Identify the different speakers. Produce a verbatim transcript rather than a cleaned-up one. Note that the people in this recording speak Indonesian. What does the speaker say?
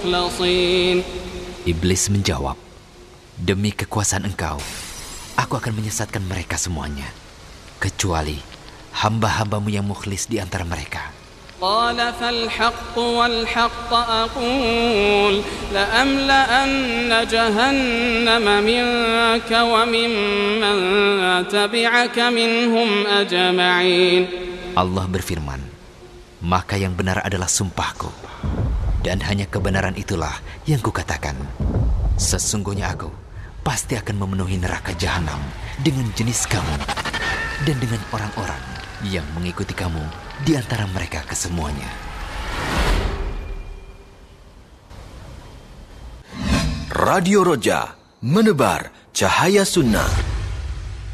Speaker 1: المخلصين.
Speaker 2: Iblis menjawab, demi kekuasaan engkau, aku akan menyesatkan mereka semuanya, kecuali hamba-hambamu yang mukhlis di antara mereka.
Speaker 1: قال فالحق والحق أقول لأملأن جهنم منك وممن تبعك منهم أجمعين.
Speaker 2: Allah berfirman, maka yang benar adalah sumpahku, dan hanya kebenaran itulah yang kukatakan. Sesungguhnya aku pasti akan memenuhi neraka jahanam dengan jenis kamu dan dengan orang-orang yang mengikuti kamu di antara mereka kesemuanya.
Speaker 3: Radio Roja, menebar cahaya sunnah.